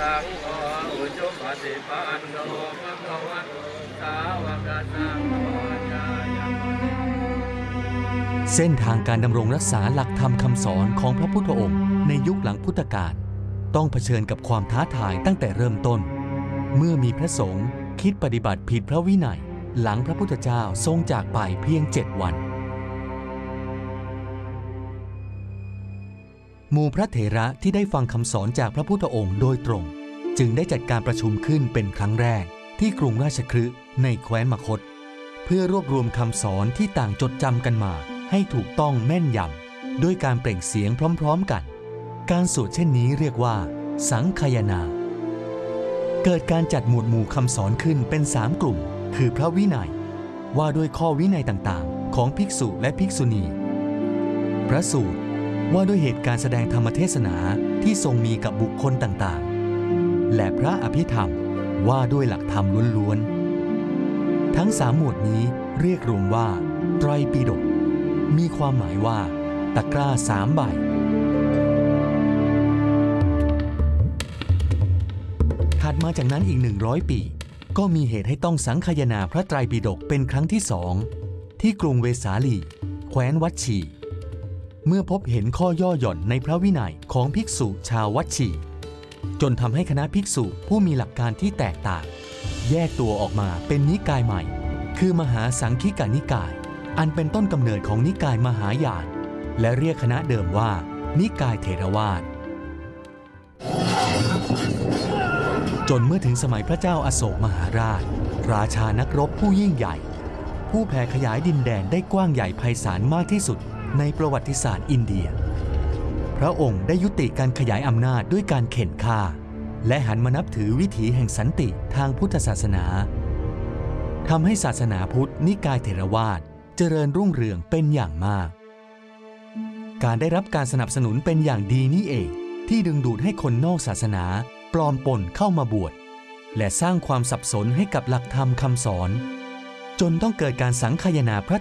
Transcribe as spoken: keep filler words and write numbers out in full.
สังโฆอุชุปฏิปันโนภะคะวะสาวกสังโฆจายะเส้นทางการดำรงรักษาหลักธรรมคำสอนของพระพุทธองค์ในยุคหลังพุทธกาลต้องเผชิญกับความท้าทายตั้งแต่เริ่มต้นเมื่อมีพระสงฆ์คิดปฏิบัติผิดพระวินัยหลังพระพุทธเจ้าทรงจากไปเพียงเจ็ดวันหมู่พระเถระที่ได้ฟังคำสอนจากพระพุทธองค์โดยตรงจึงได้จัดการประชุมขึ้นเป็นครั้งแรกที่กรุงราชคฤห์ในแคว้นมคธเพื่อรวบรวมคำสอนที่ต่างจดจำกันมาให้ถูกต้องแม่นยำด้วยการเปล่งเสียงพร้อมๆกันการสวดเช่นนี้เรียกว่าสังคายนาเกิดการจัดหมวดหมู่คำสอนขึ้นเป็นสามกลุ่มคือพระวินัยว่าด้วยข้อวินัยต่างๆของภิกษุและภิกษุณีพระสูตรว่าด้วยเหตุการณ์แสดงธรรมเทศนาที่ทรงมีกับบุคคลต่างๆและพระอภิธรรมว่าด้วยหลักธรรมล้วนๆทั้งสามหมวดนี้เรียกรวมว่าไตรปิฎกมีความหมายว่าตะกร้าสามใบถัดมาจากนั้นอีกหนึ่งร้อยปีก็มีเหตุให้ต้องสังคายนาพระไตรปิฎกเป็นครั้งที่สองที่กรุงเวสาลีแคว้นวัชชีเมื่อพบเห็นข้อย่อหย่อนในพระวินัยของภิกษุชาววัชชีจนทำให้คณะภิกษุผู้มีหลักการที่แตกต่างแยกตัวออกมาเป็นนิกายใหม่คือมหาสังคิกานิกายอันเป็นต้นกำเนิดของนิกายมหายานและเรียกคณะเดิมว่านิกายเถรวาทจนเมื่อถึงสมัยพระเจ้าอโศกมหาราชราชานักรบผู้ยิ่งใหญ่ผู้แผ่ขยายดินแดนได้กว้างใหญ่ไพศาลมากที่สุดในประวัติศาสตร์อินเดียพระองค์ได้ยุติการขยายอำนาจด้วยการเข็นฆ่าและหันมานับถือวิถีแห่งสันติทางพุทธศาสนาทำให้ศาสนาพุทธนิกายเถรวาทเจริญรุ่งเรืองเป็นอย่างมากการได้รับการสนับสนุนเป็นอย่างดีนี้เองที่ดึงดูดให้คนนอกศาสนาปลอมปนเข้ามาบวชและสร้างความสับสนให้กับหลักธรรมคำสอนจนต้องเกิดการสังคายนาพระ